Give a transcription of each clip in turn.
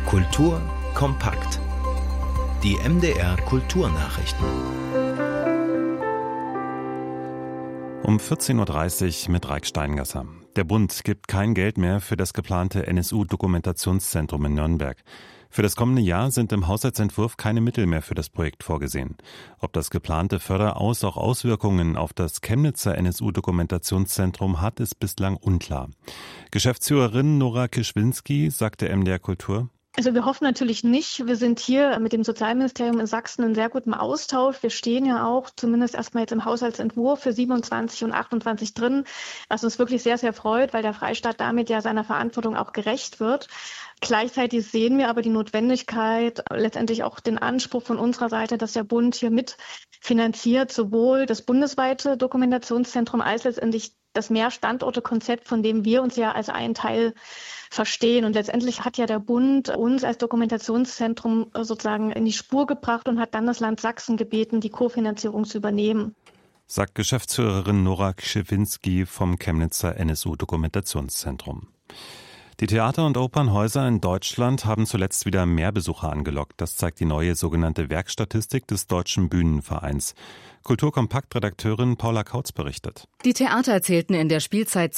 Kultur kompakt. Die MDR Kulturnachrichten. Um 14.30 Uhr mit Raik Steingasser. Der Bund gibt kein Geld mehr für das geplante NSU-Dokumentationszentrum in Nürnberg. Für das kommende Jahr sind im Haushaltsentwurf keine Mittel mehr für das Projekt vorgesehen. Ob das geplante Förderaus auch Auswirkungen auf das Chemnitzer NSU-Dokumentationszentrum hat, ist bislang unklar. Geschäftsführerin Nora Kischwinski sagte MDR Kultur: Also wir hoffen natürlich nicht. Wir sind hier mit dem Sozialministerium in Sachsen in sehr gutem Austausch. Wir stehen ja auch zumindest erstmal jetzt im Haushaltsentwurf für 27 und 28 drin, was uns wirklich sehr, sehr freut, weil der Freistaat damit ja seiner Verantwortung auch gerecht wird. Gleichzeitig sehen wir aber die Notwendigkeit, letztendlich auch den Anspruch von unserer Seite, dass der Bund hier mitfinanziert, sowohl das bundesweite Dokumentationszentrum als letztendlich das Mehrstandorte-Konzept, von dem wir uns ja als einen Teil verstehen. Und letztendlich hat ja der Bund uns als Dokumentationszentrum sozusagen in die Spur gebracht und hat dann das Land Sachsen gebeten, die Kofinanzierung zu übernehmen. Sagt Geschäftsführerin Nora Kischwinski vom Chemnitzer NSU-Dokumentationszentrum. Die Theater- und Opernhäuser in Deutschland haben zuletzt wieder mehr Besucher angelockt. Das zeigt die neue sogenannte Werkstatistik des Deutschen Bühnenvereins. Kulturkompakt-Redakteurin Paula Kautz berichtet. Die Theater erzielten in der Spielzeit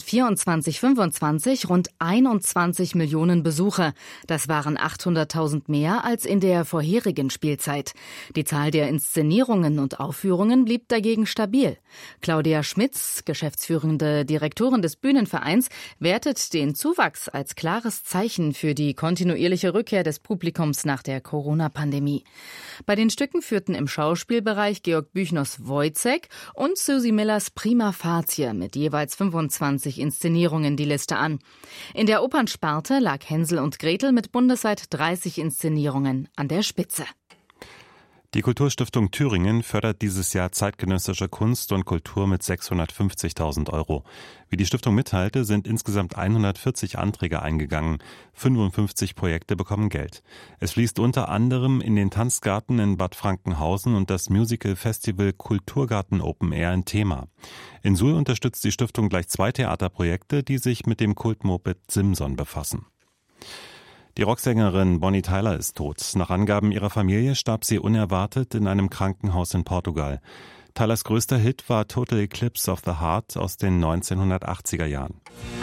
2024/25 rund 21 Millionen Besucher. Das waren 800.000 mehr als in der vorherigen Spielzeit. Die Zahl der Inszenierungen und Aufführungen blieb dagegen stabil. Claudia Schmitz, geschäftsführende Direktorin des Bühnenvereins, wertet den Zuwachs als klares Zeichen für die kontinuierliche Rückkehr des Publikums nach der Corona-Pandemie. Bei den Stücken führten im Schauspielbereich Georg Büchners Wojzeck und Susie Millers Prima Facie mit jeweils 25 Inszenierungen die Liste an. In der Opernsparte lag Hänsel und Gretel mit bundesweit 30 Inszenierungen an der Spitze. Die Kulturstiftung Thüringen fördert dieses Jahr zeitgenössische Kunst und Kultur mit 650.000 €. Wie die Stiftung mitteilte, sind insgesamt 140 Anträge eingegangen. 55 Projekte bekommen Geld. Es fließt unter anderem in den Tanzgarten in Bad Frankenhausen und das Musical-Festival Kulturgarten Open Air in Thema. In Suhl unterstützt die Stiftung gleich 2 Theaterprojekte, die sich mit dem Kultmoped Simson befassen. Die Rocksängerin Bonnie Tyler ist tot. Nach Angaben ihrer Familie starb sie unerwartet in einem Krankenhaus in Portugal. Tylers größter Hit war Total Eclipse of the Heart aus den 1980er Jahren.